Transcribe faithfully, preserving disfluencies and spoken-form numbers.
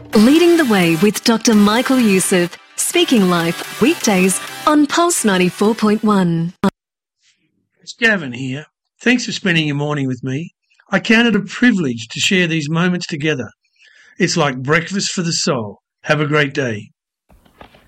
Leading the Way with Doctor Michael Youssef, Speaking Life, weekdays on Pulse ninety-four point one. It's Gavin here. Thanks for spending your morning with me. I count it a privilege to share these moments together. It's like breakfast for the soul. Have a great day.